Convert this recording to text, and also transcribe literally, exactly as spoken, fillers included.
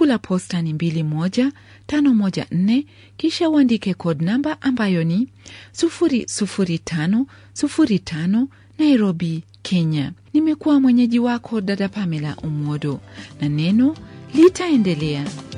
la posta ni mbili moja tano moja nne, kisha uandike code namba ambayo ni sufuri sufuri tano sufuri tano, Nairobi, Kenya. Nimekuwa mwenyeji wako dada Pamela Umodo, na neno litaendelea.